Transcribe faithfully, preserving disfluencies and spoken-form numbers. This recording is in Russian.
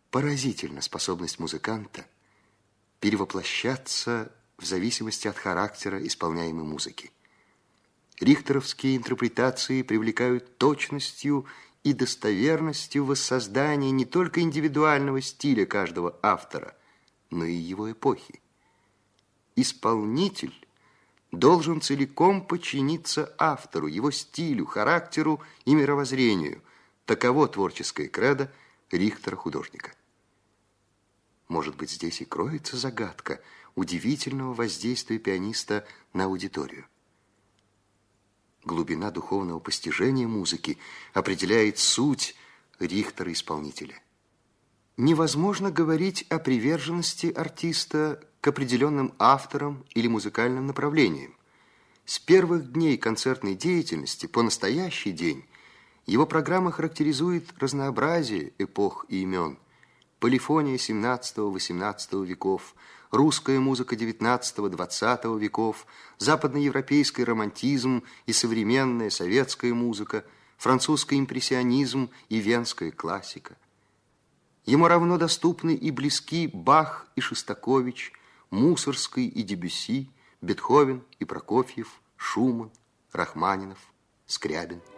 Поразительна способность музыканта перевоплощаться в зависимости от характера исполняемой музыки. Рихтеровские интерпретации привлекают точностью и достоверностью воссоздания не только индивидуального стиля каждого автора, но и его эпохи. Исполнитель должен целиком подчиниться автору, его стилю, характеру и мировоззрению. Таково творческое кредо Рихтера-художника. Может быть, здесь и кроется загадка удивительного воздействия пианиста на аудиторию. Глубина духовного постижения музыки определяет суть Рихтера-исполнителя. Невозможно говорить о приверженности артиста к определенным авторам или музыкальным направлениям. С первых дней концертной деятельности по настоящий день его программа характеризует разнообразие эпох и имен. Полифония семнадцатого-восемнадцатого веков, русская музыка девятнадцатого-двадцатого веков, западноевропейский романтизм и современная советская музыка, французский импрессионизм и венская классика. Ему равно доступны и близки Бах и Шостакович, Мусорский и Дебюсси, Бетховен и Прокофьев, Шуман, Рахманинов, Скрябин.